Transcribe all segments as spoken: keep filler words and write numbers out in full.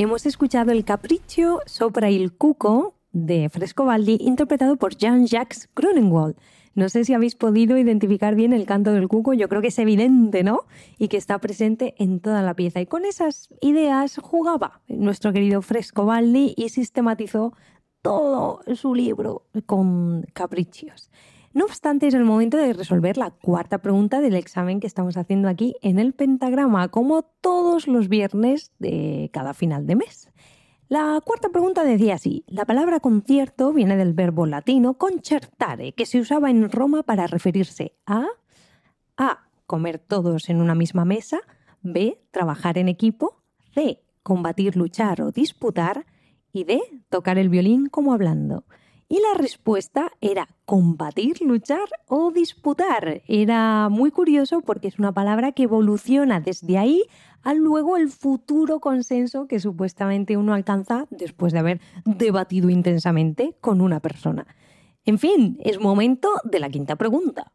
Hemos escuchado el Capriccio sopra il cuco de Frescobaldi, interpretado por Jean-Jacques Grunewald. No sé si habéis podido identificar bien el canto del cuco, yo creo que es evidente, ¿no? Y que está presente en toda la pieza. Y con esas ideas jugaba nuestro querido Frescobaldi y sistematizó todo su libro con capriccios. No obstante, es el momento de resolver la cuarta pregunta del examen que estamos haciendo aquí en el pentagrama, como todos los viernes de cada final de mes. La cuarta pregunta decía así: la palabra concierto viene del verbo latino concertare, que se usaba en Roma para referirse a A. Comer todos en una misma mesa, B. Trabajar en equipo, C. Combatir, luchar o disputar y D. Tocar el violín como hablando. Y la respuesta era combatir, luchar o disputar. Era muy curioso porque es una palabra que evoluciona desde ahí a luego el futuro consenso que supuestamente uno alcanza después de haber debatido intensamente con una persona. En fin, es momento de la quinta pregunta.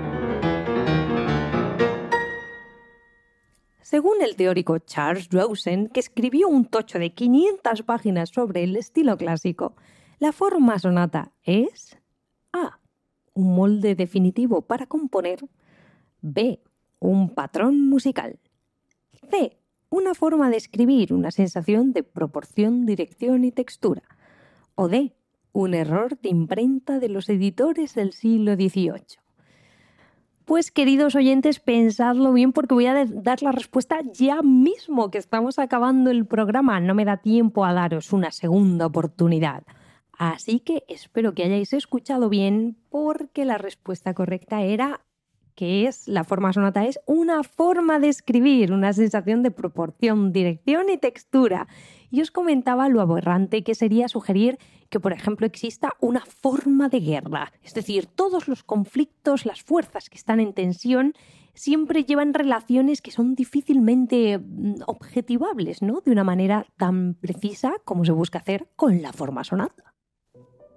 Según el teórico Charles Rosen, que escribió un tocho de quinientas páginas sobre el estilo clásico, la forma sonata es A. Un molde definitivo para componer, B. Un patrón musical, C. Una forma de escribir, una sensación de proporción, dirección y textura, o D. Un error de imprenta de los editores del siglo dieciocho. Pues, queridos oyentes, pensadlo bien porque voy a dar la respuesta ya mismo, que estamos acabando el programa. No me da tiempo a daros una segunda oportunidad. Así que espero que hayáis escuchado bien, porque la respuesta correcta era que es la forma sonata es una forma de escribir, una sensación de proporción, dirección y textura. Y os comentaba lo aberrante que sería sugerir que, por ejemplo, exista una forma de guerra. Es decir, todos los conflictos, las fuerzas que están en tensión, siempre llevan relaciones que son difícilmente objetivables, ¿no? De una manera tan precisa como se busca hacer con la forma sonata.